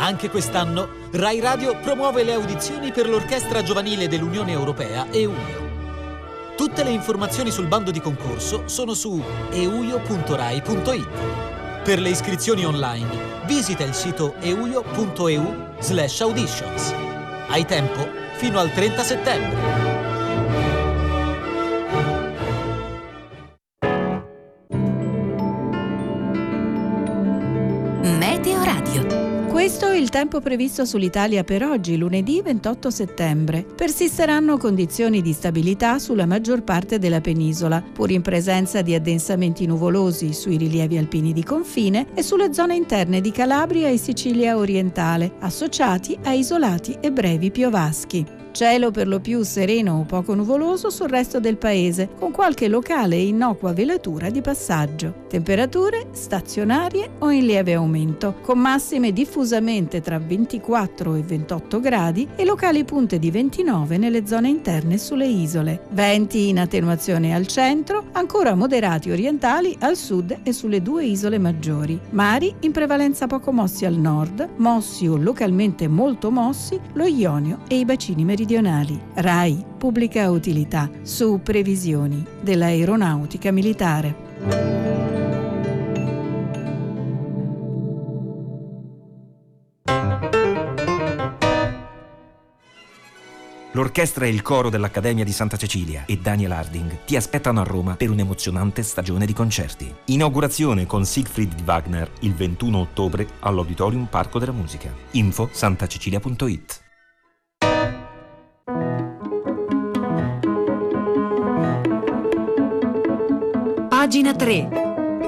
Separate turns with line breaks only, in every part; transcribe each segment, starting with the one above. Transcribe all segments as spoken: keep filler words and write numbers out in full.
Anche quest'anno Rai Radio promuove le audizioni per l'Orchestra Giovanile dell'Unione Europea EUIO. Tutte le informazioni sul bando di concorso sono su euio punto rai punto it. Per le iscrizioni online visita il sito euio punto eu slash auditions. Hai tempo fino al trenta settembre.
Meteo Radio. Questo è il tempo previsto sull'Italia per oggi, lunedì ventotto settembre. Persisteranno condizioni di stabilità sulla maggior parte della penisola, pur in presenza di addensamenti nuvolosi sui rilievi alpini di confine e sulle zone interne di Calabria e Sicilia orientale, associati a isolati e brevi piovaschi. Cielo per lo più sereno o poco nuvoloso sul resto del paese, con qualche locale e innocua velatura di passaggio. Temperature stazionarie o in lieve aumento, con massime diffusamente tra ventiquattro e ventotto gradi e locali punte di ventinove nelle zone interne e sulle isole. Venti in attenuazione al centro, ancora moderati orientali al sud e sulle due isole maggiori. Mari in prevalenza poco mossi al nord, mossi o localmente molto mossi lo Ionio e i bacini meridionali. Rai, pubblica utilità, su previsioni dell'aeronautica militare.
L'orchestra e il coro dell'Accademia di Santa Cecilia e Daniel Harding ti aspettano a Roma per un'emozionante stagione di concerti. Inaugurazione con Siegfried di Wagner il ventuno ottobre all'Auditorium Parco della Musica. Info santacecilia punto it.
Pagina tre.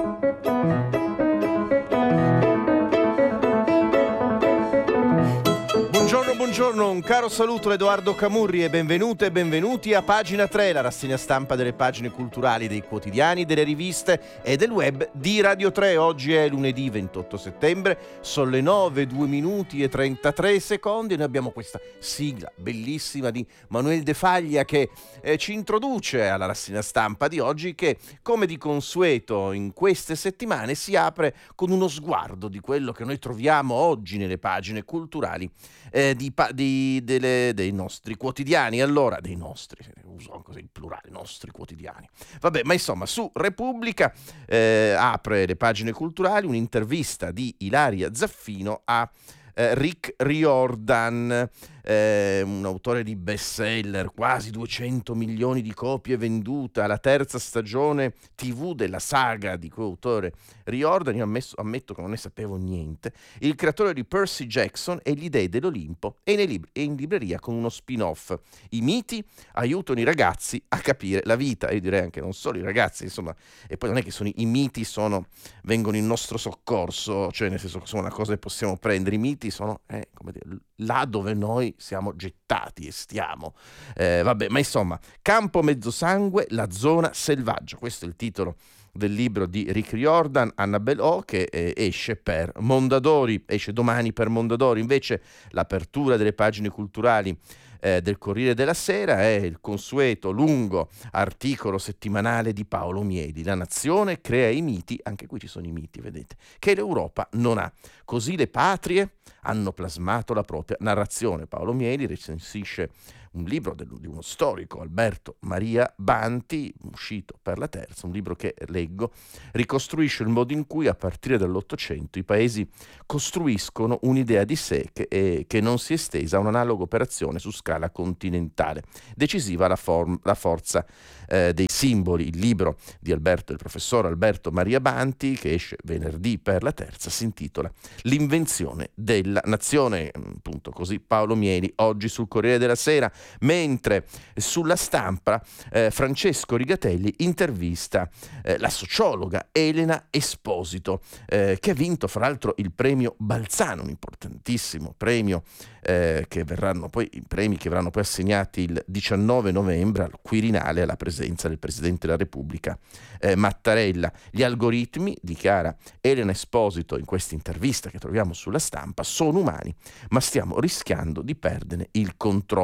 Buongiorno, buongiorno, un caro saluto da Edoardo Camurri e benvenute e benvenuti a Pagina tre, la rassegna stampa delle pagine culturali dei quotidiani, delle riviste e del web di Radio tre. Oggi è lunedì ventotto settembre, sono le nove, due minuti e trentatré secondi e noi abbiamo questa sigla bellissima di Manuel De Faglia che eh, ci introduce alla rassegna stampa di oggi, che come di consueto in queste settimane si apre con uno sguardo di quello che noi troviamo oggi nelle pagine culturali Eh, di, di, delle, dei nostri quotidiani. Allora, dei nostri, uso così il plurale, nostri quotidiani. Vabbè, ma insomma, su Repubblica eh, apre le pagine culturali un'intervista di Ilaria Zaffino a eh, Rick Riordan, eh, un autore di bestseller, quasi duecento milioni di copie vendute, alla terza stagione tivù della saga di coautore Riordan. Io ammesso, ammetto che non ne sapevo niente. Il creatore di Percy Jackson e gli dei dell'Olimpo, e, nei lib- e in libreria con uno spin-off. I miti aiutano i ragazzi a capire la vita, io direi anche non solo i ragazzi, insomma, e poi non è che sono i miti sono, vengono in nostro soccorso, cioè nel senso che sono una cosa che possiamo prendere. I miti sono eh, come dire, là dove noi siamo gettati e stiamo. Eh, vabbè, ma insomma, Campo Mezzosangue, la zona selvaggia, questo è il titolo del libro di Rick Riordan, Annabel O, che eh, esce per Mondadori, esce domani per Mondadori. Invece l'apertura delle pagine culturali eh, del Corriere della Sera è il consueto lungo articolo settimanale di Paolo Mieli. La nazione crea i miti, anche qui ci sono i miti, vedete, che l'Europa non ha. Così le patrie hanno plasmato la propria narrazione. Paolo Mieli recensisce un libro del, di uno storico, Alberto Maria Banti, uscito per la terza, un libro che leggo, ricostruisce il modo in cui a partire dall'Ottocento i paesi costruiscono un'idea di sé che, eh, che non si è estesa a un'analoga operazione su scala continentale. Decisiva la, form, la forza eh, dei simboli. Il libro di Alberto, del professor Alberto Maria Banti, che esce venerdì per la terza, si intitola L'invenzione della nazione. Appunto così Paolo Mieli oggi sul Corriere della Sera. Mentre sulla Stampa eh, Francesco Rigatelli intervista eh, la sociologa Elena Esposito, eh, che ha vinto fra l'altro il premio Balzano, un importantissimo premio eh, che verranno poi i premi che verranno poi assegnati il diciannove novembre al Quirinale, alla presenza del Presidente della Repubblica eh, Mattarella. Gli algoritmi, dichiara Elena Esposito in questa intervista che troviamo sulla Stampa, sono umani, ma stiamo rischiando di perdere il controllo.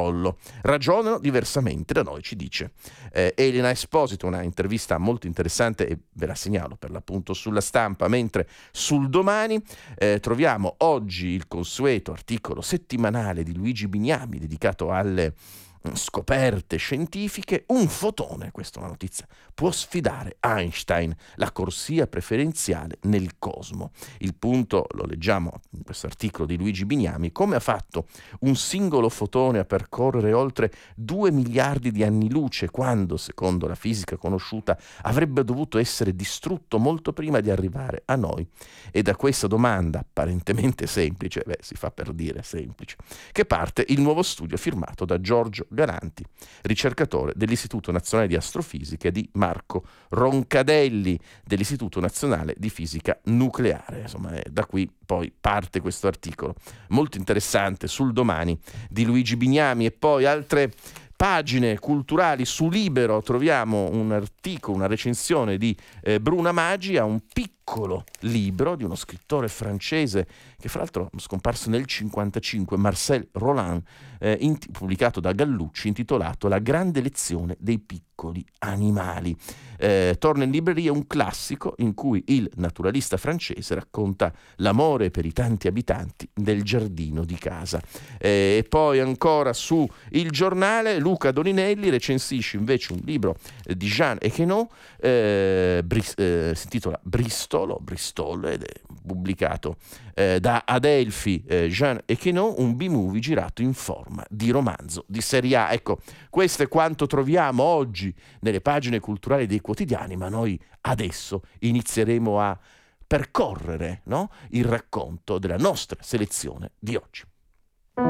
ragionano diversamente da noi, ci dice eh, Elena Esposito, una intervista molto interessante e ve la segnalo per l'appunto sulla Stampa, mentre sul Domani eh, troviamo oggi il consueto articolo settimanale di Luigi Bignami dedicato alle scoperte scientifiche. Un fotone, questa è una notizia, può sfidare Einstein, la corsia preferenziale nel cosmo. Il punto, lo leggiamo in questo articolo di Luigi Bignami, come ha fatto un singolo fotone a percorrere oltre due miliardi di anni luce, quando, secondo la fisica conosciuta, avrebbe dovuto essere distrutto molto prima di arrivare a noi. E da questa domanda apparentemente semplice, beh, si fa per dire semplice, che parte il nuovo studio firmato da Giorgio Garanti, ricercatore dell'Istituto Nazionale di Astrofisica, e di Marco Roncadelli dell'Istituto Nazionale di Fisica Nucleare. Insomma, eh, da qui poi parte questo articolo molto interessante sul Domani di Luigi Bignami. E poi altre pagine culturali. Su Libero troviamo un articolo, una recensione di eh, Bruna Maggi a un piccolo libro di uno scrittore francese che fra l'altro è scomparso nel cinquantacinque, Marcel Roland, eh, in, pubblicato da Gallucci, intitolato La grande lezione dei piccoli animali. Eh, torna in libreria un classico in cui il naturalista francese racconta l'amore per i tanti abitanti del giardino di casa. Eh, e poi ancora su Il Giornale, Luca Doninelli recensisce invece un libro eh, di Jean Echénaud, eh, Bris- eh, si intitola Bristol, o Bristol, ed è pubblicato eh, da Adelphi. eh, Jean Echénaud, un B-movie girato in forma di romanzo di serie A. Ecco, questo è quanto troviamo oggi nelle pagine culturali dei quotidiani, ma noi adesso inizieremo a percorrere, no, il racconto della nostra selezione di oggi.